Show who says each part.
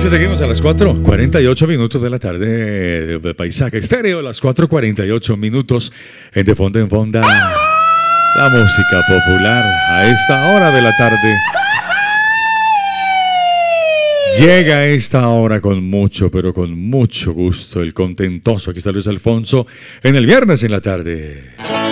Speaker 1: Sí, seguimos a las 4:48 de la tarde de Paisaje Estéreo, las 4:48 en De Fonda en Fonda, la música popular a esta hora de la tarde. Llega a esta hora con mucho, pero con mucho gusto, el contentoso. Aquí está Luis Alfonso en el viernes en la tarde.